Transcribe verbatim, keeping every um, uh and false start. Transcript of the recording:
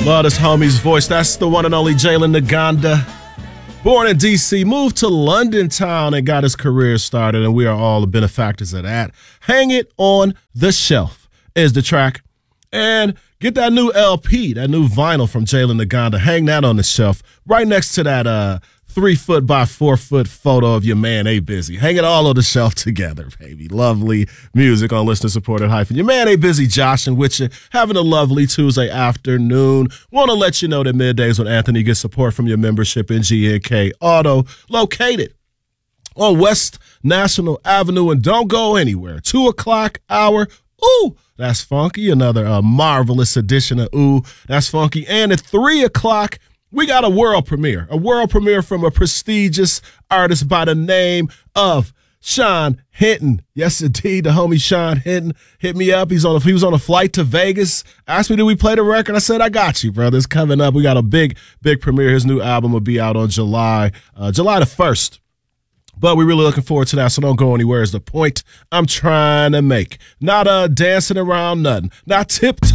Love this homie's voice. That's the one and only Jalen Naganda. Born in D C, moved to London town and got his career started, and we are all the benefactors of that. Hang It on the Shelf is the track. And get that new L P, that new vinyl from Jalen Naganda. Hang that on the shelf right next to that uh, three foot by four foot photo of your man A Busy. Hang it all on the shelf together, baby. Lovely music on listener supported hyphen. Your man A Busy, Josh, and with you, having a lovely Tuesday afternoon. Want to let you know that middays with Anthony gets support from your membership in G N K Auto, located on West National Avenue, and don't go anywhere. Two o'clock hour. Ooh, that's funky. Another uh, marvelous edition of Ooh, that's funky. And at three o'clock, we got a world premiere. A world premiere from a prestigious artist by the name of Sean Hinton. Yes, indeed, the homie Sean Hinton hit me up. He's on a, he was on a flight to Vegas. Asked me, did we play the record? I said, I got you, brother. It's coming up. We got a big, big premiere. His new album will be out on July, uh, July the first. But we're really looking forward to that, so don't go anywhere is the point I'm trying to make. Not uh, dancing around nothing. Not tip